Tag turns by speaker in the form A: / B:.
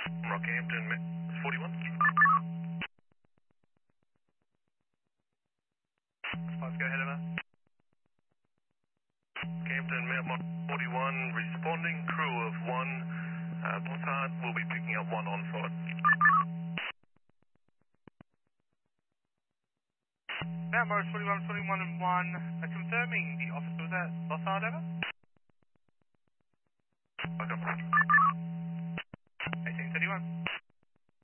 A: Rockhampton, 41. Let's go ahead, Emma. Campton, Mount 41, responding, crew of 1. Bossard will be picking up 1 on site.
B: Mount Morris 41, 41 and 1. Confirming the officer was at Bossard, over?
A: Okay.
B: 1831.